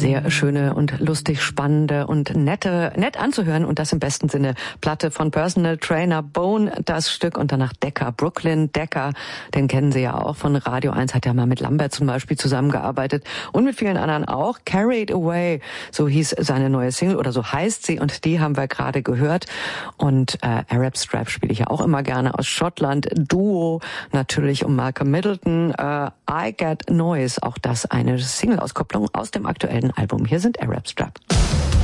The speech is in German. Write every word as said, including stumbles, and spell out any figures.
Sehr schöne und lustig spannende und nette, nett anzuhören und das im besten Sinne. Platte von Personal Trainer Bone, das Stück, und danach Decker, Brooklyn Decker, den kennen Sie ja auch von Radio eins, hat ja mal mit Lambert zum Beispiel zusammengearbeitet und mit vielen anderen auch. Carried Away, so hieß seine neue Single oder so heißt sie, und die haben wir gerade gehört. Und äh, Arab Strap spiele ich ja auch immer gerne aus Schottland. Duo natürlich um Malcolm Middleton, äh, I Get Noise, auch das eine Single-Auskopplung aus dem aktuellen Album. Hier sind Arab Strap.